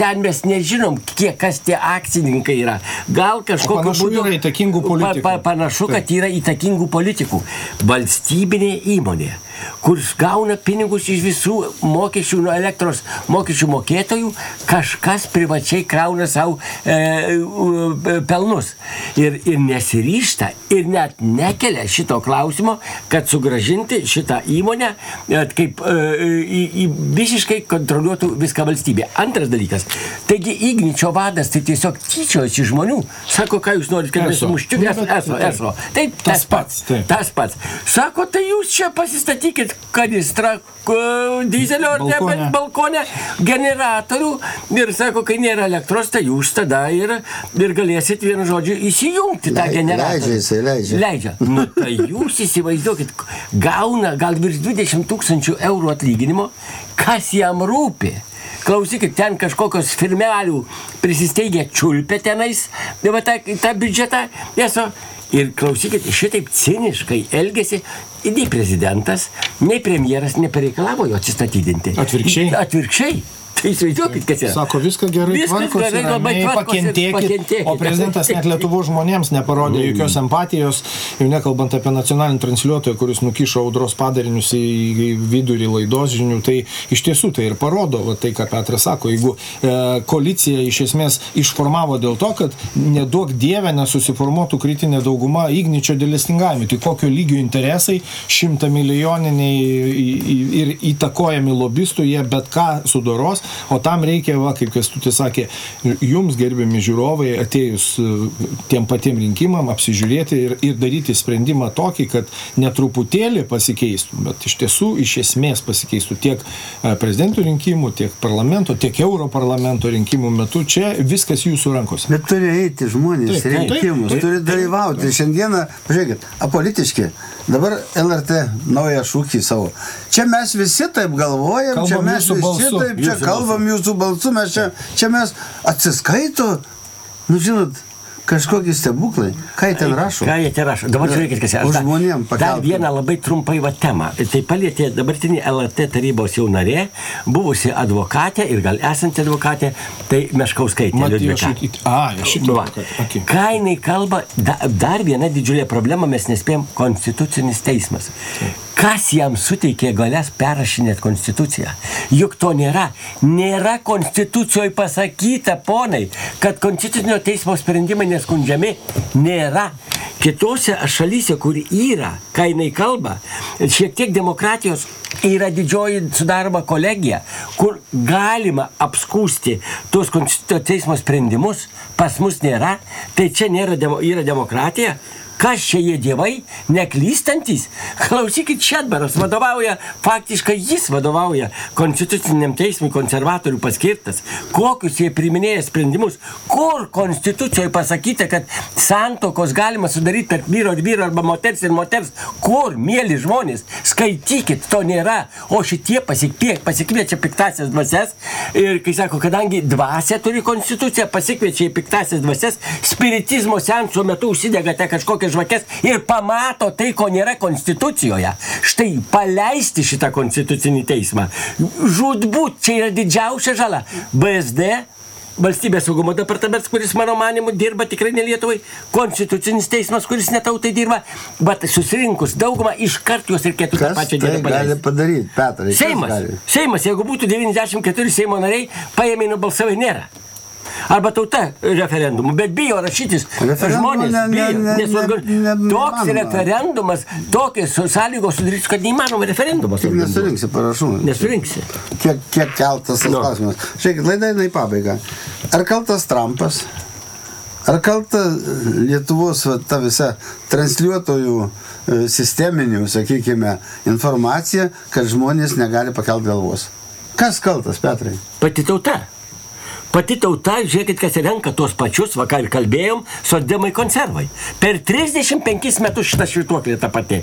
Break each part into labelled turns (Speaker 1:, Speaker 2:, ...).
Speaker 1: ten mes nežinom, kas tie akcininkai yra. Gal kažkokiu būdu...
Speaker 2: Yra įtakingų politikų.
Speaker 1: Panašu, kad yra įtakingų politikų. Valstybinė įmonė, kur gauna pinigus iš visų mokesčių, nuo elektros mokesčių mokėtojų, kažkas privačiai krauna savo pelnus. Ir nesiryžta, ir net nekelia šito klausimo, kad sugrąžinti šitą įmonę, kaip visiškai kontroliuotų viską valstybė. Antras dalykas. Taigi Igničio vadas tai tiesiog tyčiojasi žmonių. Sako, ką jūs norit, kad mes sumuščiu? Eso. Tai tas pats. Sako, tai jūs čia pasistatykit kanistrą dizelio ar balkone generatorių ir sako, kai nėra elektros, tai jūs tada ir galėsit vienu žodžiu įsijungti tą generatorių. Leidžia. Nu, tai jūs įsivaizduokit, gauna gal virš 20 000 eurų atlyginimo, kas jam rūpi. Klausykit, ten kažkokios firmelių prisisteigia čiulpė tenais, tą biudžetą. Ir klausykit, šitaip ciniškai elgėsi nei prezidentas, nei premjeras nepareikalavo jo atsistatydinti. Atvirkščiai. Tai įsivaizduokit, kas yra.
Speaker 2: Sako, viską gerai tvarkosi, ramiai pakentėkit, o prezidentas net Lietuvos žmonėms neparodė jokios empatijos, jau nekalbant apie nacionalinį transliuotoją, kuris nukišo audros padarinius į vidurį laidos žinių, tai iš tiesų tai ir parodo, tai ką Petras sako, jeigu koalicija iš esmės išformavo dėl to, kad neduok dievę nesusiformuotų kritinė dauguma Igničio dėlestingavimui, tai kokio lygio interesai 100 milijoniniai ir įtakojami lobistų, jie bet ką sudoros. O tam reikia, kaip Kęstutis sakė, jums, gerbiami žiūrovai, atėjus tiem patiem rinkimam, apsižiūrėti ir daryti sprendimą tokį, kad netruputėlį pasikeistų, bet iš tiesų, iš esmės pasikeistų tiek prezidentų rinkimų, tiek parlamento, tiek Europarlamento rinkimų metu. Čia viskas jūsų rankose.
Speaker 3: Bet turi eiti žmonės rinkimus, turi dalyvauti. Šiandieną, pažiūrėkit, apolitiški. Dabar LRT naują šūkį savo. Čia mes visi taip galvojam, kalbam, čia mes visi taip, čia kalbam jūsų balsu, mes čia mes atsiskaito, nu žinot, kažkokie stebuklai. Ką jie ten rašo?
Speaker 1: Ką jie ten rašo? Dabar žiūrėkit, kas yra.
Speaker 3: Žmonėm pakelti.
Speaker 1: Dar vieną labai trumpai temą. Tai palietė dabartinį LRT tarybos jau narė, buvusi advokatė ir gal esanti advokatė, tai Meškauskaitė. Ką jinai kalba, dar viena didžiulė problema, mes nespėjom, Konstitucinis teismas. Kas jam suteikė galės perrašinėti Konstituciją? Juk to nėra. Nėra Konstitucijoje pasakyta, ponai, kad Konstitucinio teismo sprendimai neskundžiami. Nėra. Kitose šalyse, kur yra, ką jinai kalba, šiek tiek demokratijos, yra didžioji sudaroma kolegija, kur galima apskūsti tuos Konstitucinio teismo sprendimus, pas mus nėra, tai čia yra demokratija. Kas čia jie dievai, neklystantys? Klausykit, Šedbaras vadovauja, faktiškai jis vadovauja Konstituciniam teismui, konservatorių paskirtas. Kokius jie priiminėja sprendimus? Kur Konstitucijoje pasakyta, kad santuokos galima sudaryti tarp vyro ir vyro arba moters ir moters? Kur, mieli žmonės? Skaitykit, to nėra. O šitie pasikviečia piktasias dvasias ir, kai sako, kadangi dvasia turi Konstituciją, pasikviečia į piktasias dvasias, spiritizmo seanso metu užsidegate kažkokią žvakės ir pamato tai, ko nėra Konstitucijoje. Štai paleisti šitą Konstitucinį teismą. Žūtbūt, čia yra didžiausia žala. BSD, Valstybės saugumo departamentas, kuris mano manimu dirba tikrai ne Lietuvai, Konstitucinis teismas, kuris ne tautai dirba, bet susirinkus daugumą iškart juos reikėtų tą pačią dieną paleisti.
Speaker 3: Kas tai gali padaryti, Petrai?
Speaker 1: Seimas, jeigu būtų 94 Seimo nariai, paėmė nubalsavai, nėra. Arba tauta referendumų, bet bijo rašytis žmonės, bijo. Toks referendumas, tokios sąlygos sudarys, kad neįmanoma referendumas.
Speaker 3: Tik nesurinksi parašų.
Speaker 1: Nesurinksi.
Speaker 3: Kiek keltas tas klausimas. Žiūrėkit, laida eina į pabaigą. Ar kaltas Trumpas? Ar kalta Lietuvos ta visa transliuotojų sisteminių, sakykime, informacija, kad žmonės negali pakelti galvos? Kas kaltas, Petrai?
Speaker 1: Pati tauta. Pati tauta, žiūrėkit, kas renka tuos pačius, va ką ir kalbėjom, socdemai konservai. Per 35 metus šitą švytuoklė ta pati.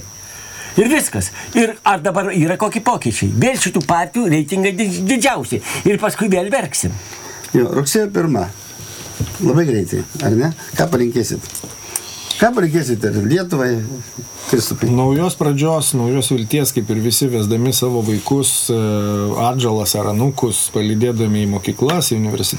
Speaker 1: Ir viskas. Ir ar dabar yra kokie pokyčiai? Vėl šitų partijų reitingai didžiausi. Ir paskui vėl verksim.
Speaker 3: Rugsėjo 1. Labai greitai, ar ne? Ką palinkėsit? Ką palinkėsite Lietuvai, Kristupai?
Speaker 2: Naujos pradžios, naujos vilties, kaip ir visi vesdami savo vaikus, atžalas ar anūkus, palydėdami į mokyklas, į universitetą.